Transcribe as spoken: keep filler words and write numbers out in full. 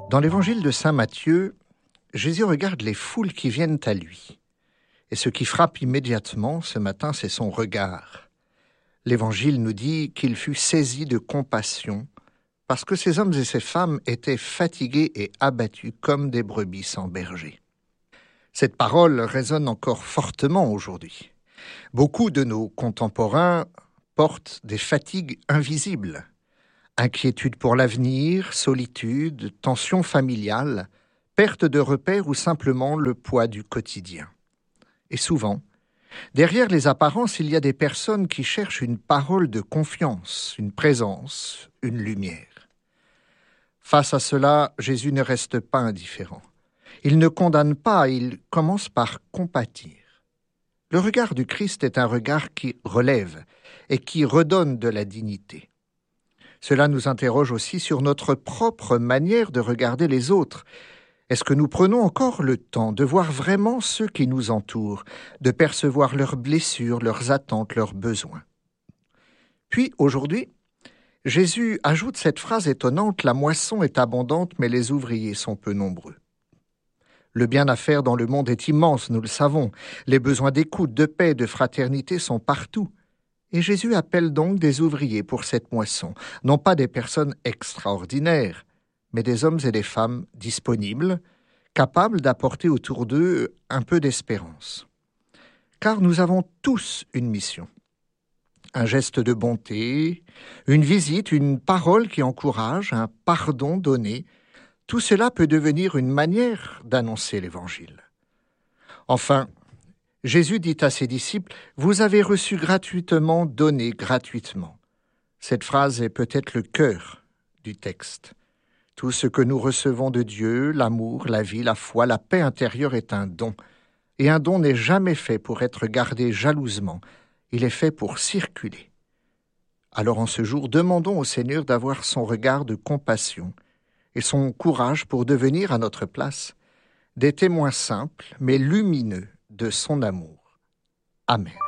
Dans l'évangile de saint Matthieu, Jésus regarde les foules qui viennent à lui. Et ce qui frappe immédiatement ce matin, c'est son regard. L'évangile nous dit qu'il fut saisi de compassion parce que ces hommes et ces femmes étaient fatigués et abattus comme des brebis sans berger. Cette parole résonne encore fortement aujourd'hui. Beaucoup de nos contemporains portent des fatigues invisibles. Inquiétude pour l'avenir, solitude, tension familiale, perte de repères ou simplement le poids du quotidien. Et souvent, derrière les apparences, il y a des personnes qui cherchent une parole de confiance, une présence, une lumière. Face à cela, Jésus ne reste pas indifférent. Il ne condamne pas, il commence par compatir. Le regard du Christ est un regard qui relève et qui redonne de la dignité. Cela nous interroge aussi sur notre propre manière de regarder les autres. Est-ce que nous prenons encore le temps de voir vraiment ceux qui nous entourent, de percevoir leurs blessures, leurs attentes, leurs besoins? Puis, aujourd'hui, Jésus ajoute cette phrase étonnante « La moisson est abondante, mais les ouvriers sont peu nombreux ». Le bien à faire dans le monde est immense, nous le savons. Les besoins d'écoute, de paix, de fraternité sont partout. Et Jésus appelle donc des ouvriers pour cette moisson, non pas des personnes extraordinaires, mais des hommes et des femmes disponibles, capables d'apporter autour d'eux un peu d'espérance. Car nous avons tous une mission. Un geste de bonté, une visite, une parole qui encourage, un pardon donné, tout cela peut devenir une manière d'annoncer l'Évangile. Enfin, Jésus dit à ses disciples « Vous avez reçu gratuitement, donné gratuitement ». Cette phrase est peut-être le cœur du texte. Tout ce que nous recevons de Dieu, l'amour, la vie, la foi, la paix intérieure est un don. Et un don n'est jamais fait pour être gardé jalousement, il est fait pour circuler. Alors en ce jour, demandons au Seigneur d'avoir son regard de compassion et son courage pour devenir à notre place des témoins simples mais lumineux de son amour. Amen.